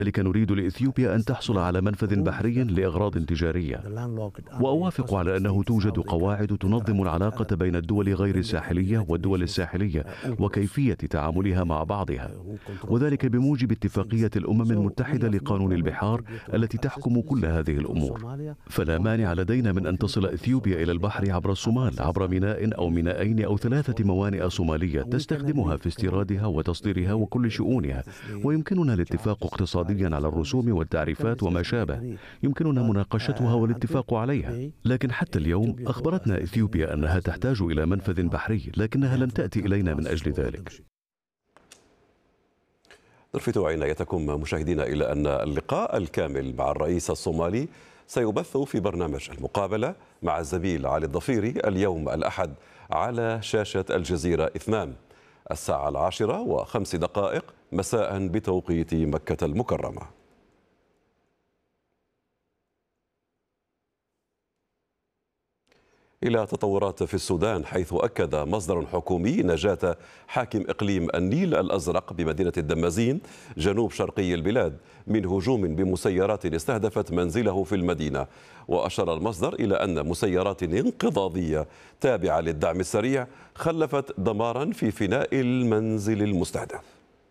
ذلك نريد لإثيوبيا أن تحصل على منفذ بحري لأغراض تجارية، وأوافق على أنه توجد قواعد تنظم العلاقة بين الدول غير الساحلية والدول الساحلية وكيفية تعاملها مع بعضها، وذلك بموجب اتفاقية الأمم المتحدة لقانون البحار التي تحكم كل هذه الأمور. فلا مانع لدينا من أن تصل إثيوبيا إلى البحر عبر الصومال، عبر ميناء أو مينائين أو 3 موانئ صومالية تستخدمها في استيرادها وتصديرها وكل شؤونها، ويمكننا الاتفاق اقتصاديا على الرسوم والتعريفات وما شابه، يمكننا مناقشتها والاتفاق عليها. لكن حتى اليوم أخبرتنا إثيوبيا أنها تحتاج إلى منفذ بحري، لكنها لم تأتي إلينا من أجل ذلك. نلفت عنايتكم مشاهدينا إلى أن اللقاء الكامل مع الرئيس الصومالي سيبث في برنامج المقابلة مع الزميل علي الضفيري اليوم الأحد على شاشة الجزيرة 2 الساعة 10:05 مساء بتوقيت مكة المكرمة. إلى تطورات في السودان، حيث أكد مصدر حكومي نجاة حاكم إقليم النيل الأزرق بمدينة الدمازين جنوب شرقي البلاد من هجوم بمسيرات استهدفت منزله في المدينة. وأشار المصدر إلى أن مسيرات انقضاضية تابعة للدعم السريع خلفت دمارا في فناء المنزل المستهدف.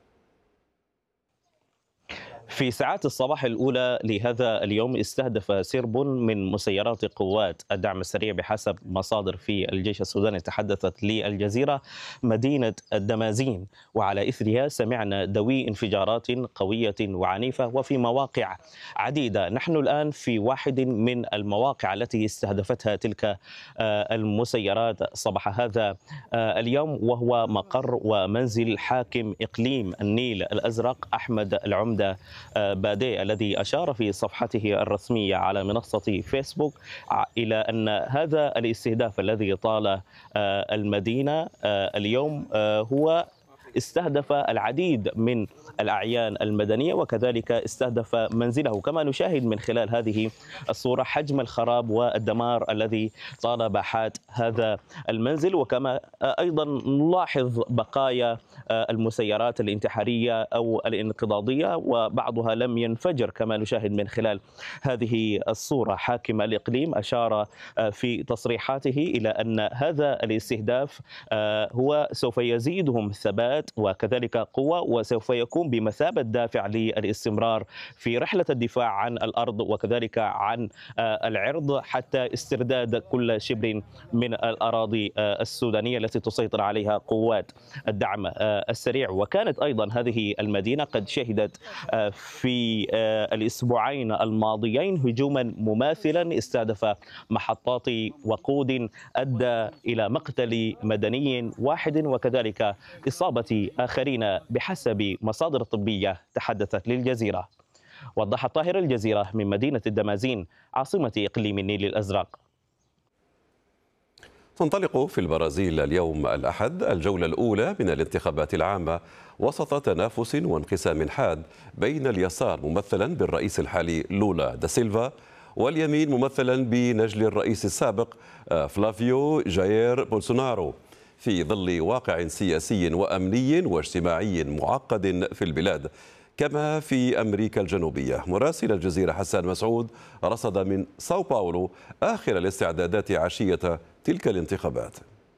في ساعات الصباح الأولى لهذا اليوم استهدف سرب من مسيرات قوات الدعم السريع بحسب مصادر في الجيش السوداني تحدثت للجزيرة مدينة الدمازين، وعلى إثرها سمعنا دوي انفجارات قوية وعنيفة وفي مواقع عديدة. نحن الآن في واحد من المواقع التي استهدفتها تلك المسيرات صباح هذا اليوم، وهو مقر ومنزل حاكم إقليم النيل الأزرق أحمد العمدة بادي، الذي أشار في صفحته الرسمية على منصة فيسبوك إلى أن هذا الاستهداف الذي طال المدينة اليوم هو استهدف العديد من الأعيان المدنية وكذلك استهدف منزله. كما نشاهد من خلال هذه الصورة حجم الخراب والدمار الذي طال باحات هذا المنزل، وكما أيضا نلاحظ بقايا المسيرات الانتحارية أو الانقضاضية وبعضها لم ينفجر كما نشاهد من خلال هذه الصورة. حاكم الإقليم أشار في تصريحاته إلى أن هذا الاستهداف هو سوف يزيدهم ثبات وكذلك قوة، وسوف يكون بمثابة دافع للاستمرار في رحلة الدفاع عن الأرض وكذلك عن العرض حتى استرداد كل شبر من الأراضي السودانية التي تسيطر عليها قوات الدعم السريع. وكانت أيضا هذه المدينة قد شهدت في الأسبوعين الماضيين هجوما مماثلا استهدف محطات وقود أدى إلى مقتل مدني واحد وكذلك إصابة آخرين بحسب مصادر طبية تحدثت للجزيرة. وضح طاهر، الجزيرة من مدينة الدمازين عاصمة إقليم النيل الأزرق. تنطلق في البرازيل اليوم الأحد الجولة الأولى من الانتخابات العامة وسط تنافس وانقسام حاد بين اليسار ممثلا بالرئيس الحالي لولا دا سيلفا واليمين ممثلا بنجل الرئيس السابق فلافيو جاير بولسونارو، في ظل واقع سياسي وأمني واجتماعي معقد في البلاد كما في أمريكا الجنوبية. مراسل الجزيرة حسان مسعود رصد من ساو باولو آخر الاستعدادات عشية تلك الانتخابات.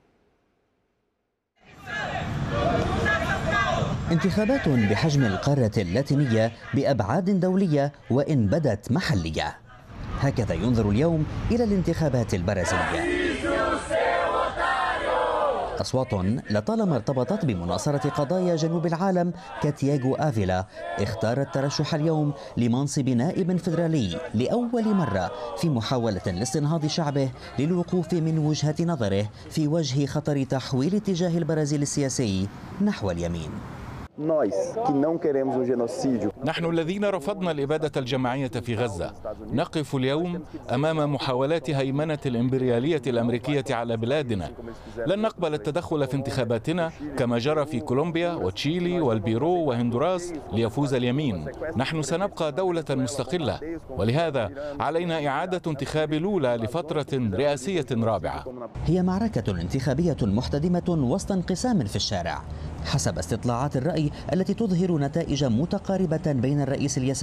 انتخابات بحجم القارة اللاتينية بأبعاد دولية وإن بدت محلية، هكذا ينظر اليوم إلى الانتخابات البرازيلية. أصوات لطالما ارتبطت بمناصرة قضايا جنوب العالم كتياغو آفيلا اختار الترشح اليوم لمنصب نائب فيدرالي لأول مرة في محاولة لاستنهاض شعبه للوقوف من وجهة نظره في وجه خطر تحويل اتجاه البرازيل السياسي نحو اليمين. نحن الذين رفضنا الإبادة الجماعية في غزة نقف اليوم أمام محاولات هيمنة الإمبريالية الأمريكية على بلادنا. لن نقبل التدخل في انتخاباتنا كما جرى في كولومبيا وتشيلي والبيرو وهندوراس ليفوز اليمين. نحن سنبقى دولة مستقلة، ولهذا علينا إعادة انتخاب لولا لفترة رئاسية رابعة. هي معركة انتخابية محتدمة وسط انقسام في الشارع حسب استطلاعات الرأي التي تظهر نتائج متقاربة بين الرئيس اليساري